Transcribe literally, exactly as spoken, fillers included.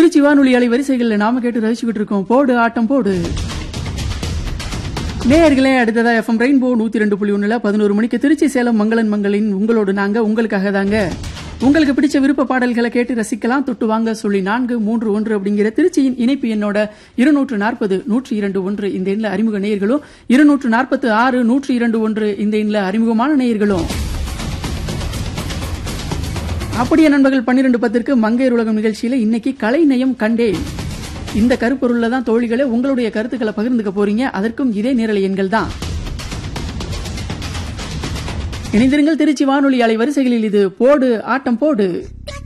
திருச்சி வானொலி அலை வரிசைகளில் நாம கேட்டு ரசிச்சுக்கிட்டு இருக்கோம் போடு ஆட்டம் போடு. நேயர்களே, அடுத்ததா எஃப்எம் ரெயின்போ நூத்தி ரெண்டு புள்ளி ஒண்ணுல பதினோரு மணிக்கு திருச்சி சேலம் மங்களன் மங்களின் உங்களோடு நாங்க உங்களுக்காக தாங்க. உங்களுக்கு பிடிச்ச விருப்ப பாடல்களை கேட்டு ரசிக்கலாம். தொட்டு வாங்க சொல்லி நான்கு மூன்று ஒன்று அப்படிங்கிற திருச்சியின் இணைப்பு எண்ணோட இருநூற்று நாற்பது நூற்றி இரண்டு ஒன்று இந்த எண்ணில் அறிமுக நேயர்களும், இருநூற்று நாற்பத்து ஆறு நூற்றி இரண்டு ஒன்று இந்த எண்ணில் அறிமுகமான நேயர்களும். அப்படியே நண்பர்கள் பன்னிரண்டு பத்திற்கு மங்கையர் உலகம் நிகழ்ச்சியில இன்னைக்கு கலை நயம் கண்டே இந்த கருப்பொருள்ல தான் தோழிகளே உங்களுடைய கருத்துக்களை பகிர்ந்துக்க போறீங்க. அதற்கும் இதே நேரலை எண்கள் தான். இணைந்திருங்கள் திருச்சி வானொலி அலை வரிசைகளில். இது போடு ஆட்டம் போடு.